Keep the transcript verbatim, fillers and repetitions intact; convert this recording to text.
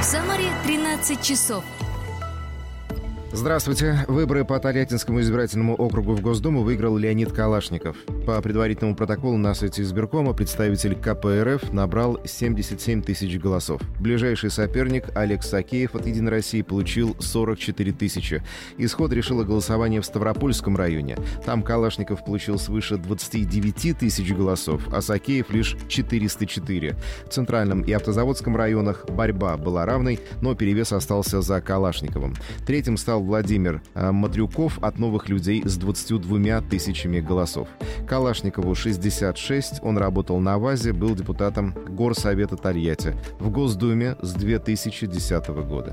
Самаре тринадцать часов. Здравствуйте. Выборы по Тольяттинскому избирательному округу в Госдуму выиграл Леонид Калашников. По предварительному протоколу на сайте избиркома представитель ка пэ эр эф набрал семьдесят семь тысяч голосов. Ближайший соперник Олег Сакеев от «Единой России» получил сорок четыре тысячи. Исход решило голосование в Ставропольском районе. Там Калашников получил свыше двадцать девять тысяч голосов, а Сакеев лишь четыреста четыре. В Центральном и Автозаводском районах борьба была равной, но перевес остался за Калашниковым. Третьим стал Владимир Матрюков от «Новых людей» с двадцатью двумя тысячами голосов. Калашникову шестьдесят шесть, он работал на ВАЗе, был депутатом Горсовета Тольятти в Госдуме с две тысячи десятого года.